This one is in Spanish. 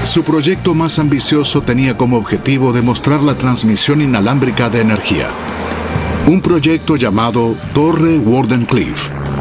Su proyecto más ambicioso tenía como objetivo demostrar la transmisión inalámbrica de energía. Un proyecto llamado Torre Wardenclyffe.